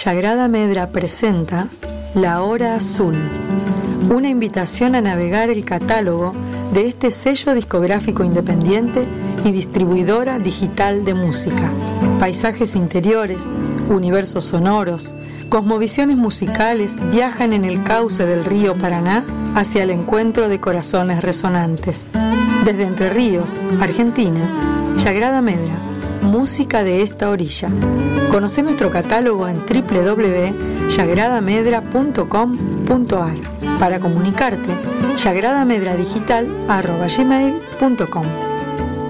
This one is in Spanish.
Yagrada Medra presenta La Hora Azul, una invitación a navegar el catálogo de este sello discográfico independiente y distribuidora digital de música. Paisajes interiores, universos sonoros, cosmovisiones musicales viajan en el cauce del río Paraná hacia el encuentro de corazones resonantes. Desde Entre Ríos, Argentina, Yagrada Medra, música de esta orilla. Conoce nuestro catálogo en www.yagradamedra.com.ar. Para comunicarte, yagradamedigital@gmail.com.